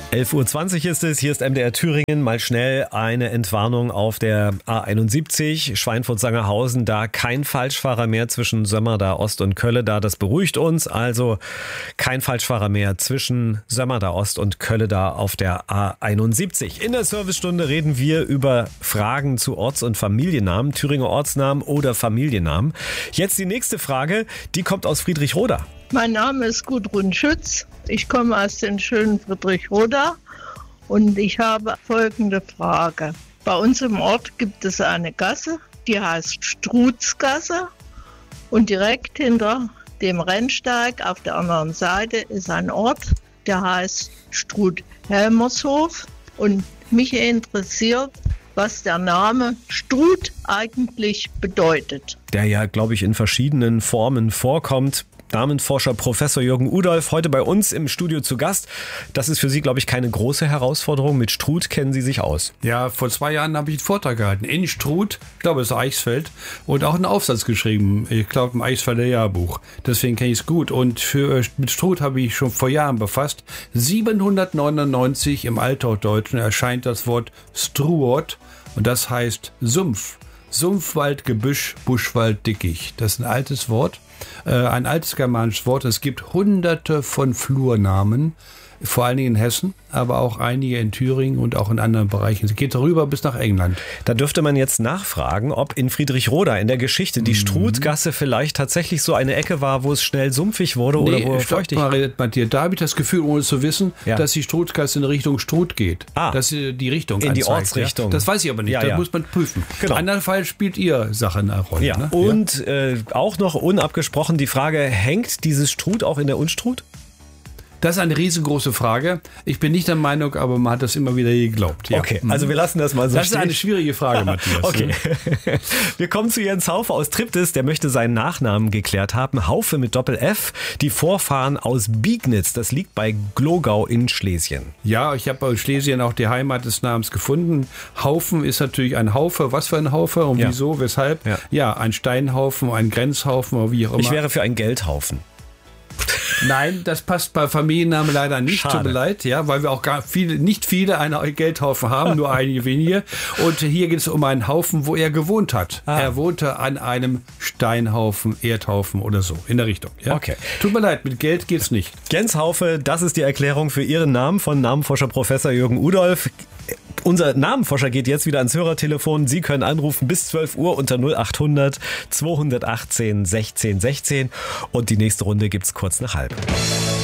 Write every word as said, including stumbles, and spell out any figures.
elf Uhr zwanzig ist es, hier ist M D R Thüringen. Mal schnell eine Entwarnung auf der A einundsiebzig, Schweinfurt-Sangerhausen. Da kein Falschfahrer mehr zwischen Sömmerda Ost und Kölleda. Das beruhigt uns. Also kein Falschfahrer mehr zwischen Sömmerda Ost und Kölleda auf der A einundsiebzig. In der Servicestunde reden wir über Fragen zu Orts- und Familiennamen, Thüringer Ortsnamen oder Familiennamen. Jetzt die nächste Frage, die kommt aus Friedrichroda. Mein Name ist Gudrun Schütz. Ich komme aus dem schönen Friedrichroda und ich habe folgende Frage. Bei uns im Ort gibt es eine Gasse, die heißt Strutzgasse und direkt hinter dem Rennsteig auf der anderen Seite ist ein Ort, der heißt Struth-Helmershof und mich interessiert, was der Name Struth eigentlich bedeutet. Der ja, glaube ich, in verschiedenen Formen vorkommt. Namenforscher Professor Jürgen Udolph heute bei uns im Studio zu Gast. Das ist für Sie, glaube ich, keine große Herausforderung. Mit Struth kennen Sie sich aus. Ja, vor zwei Jahren habe ich einen Vortrag gehalten in Struth, ich glaube, es ist Eichsfeld, und auch einen Aufsatz geschrieben, ich glaube, im Eichsfelder Jahrbuch. Deswegen kenne ich es gut. Und für, mit Struth habe ich schon vor Jahren befasst. siebenhundertneunundneunzig im Althochdeutschen erscheint das Wort Struot und das heißt Sumpf. Sumpfwald, Gebüsch, Buschwald, Dickicht. Das ist ein altes Wort, äh, ein altes germanisches Wort. Es gibt hunderte von Flurnamen, vor allen Dingen in Hessen, aber auch einige in Thüringen und auch in anderen Bereichen. Es geht darüber bis nach England. Da dürfte man jetzt nachfragen, ob in Friedrichroda in der Geschichte die mhm. Struthgasse vielleicht tatsächlich so eine Ecke war, wo es schnell sumpfig wurde nee, oder wo es feuchtig war. Matthias, da habe ich das Gefühl, ohne zu wissen, ja. dass die Struthgasse in Richtung Struth geht. Ah, dass sie die Richtung in anzeigt, die Ortsrichtung. Ja? Das weiß ich aber nicht, ja, das ja. muss man prüfen. Genau. Andernfalls spielt ihr Sache eine Rolle. Ja. Ne? Und ja. Äh, auch noch unabgesprochen die Frage, hängt dieses Struth auch in der Unstruth? Das ist eine riesengroße Frage. Ich bin nicht der Meinung, aber man hat das immer wieder geglaubt. Ja. Okay, also wir lassen das mal so Das stehen. ist eine schwierige Frage, Matthias. Okay. Wir kommen zu Jens Haufe aus Triptis. Der möchte seinen Nachnamen geklärt haben. Haufe mit Doppel-F. Die Vorfahren aus Biegnitz. Das liegt bei Glogau in Schlesien. Ja, ich habe bei Schlesien auch die Heimat des Namens gefunden. Haufen ist natürlich ein Haufe. Was für ein Haufe und ja. wieso, weshalb? Ja. ja, ein Steinhaufen, ein Grenzhaufen oder wie auch immer. Ich wäre für einen Geldhaufen. Nein, das passt bei Familiennamen leider nicht. Schade. Tut mir leid, ja, weil wir auch gar viele, nicht viele einen Geldhaufen haben, nur einige wenige. Und hier geht es um einen Haufen, wo er gewohnt hat. Ah. Er wohnte an einem Steinhaufen, Erdhaufen oder so, in der Richtung. Ja? Okay. Tut mir leid, mit Geld geht's nicht. Jens Haufe, das ist die Erklärung für Ihren Namen von Namenforscher Professor Jürgen Udolph. Unser Namenforscher geht jetzt wieder ans Hörertelefon. Sie können anrufen bis zwölf Uhr unter null achthundert zweihundertachtzehn sechzehn sechzehn und die nächste Runde gibt's kurz nach halb.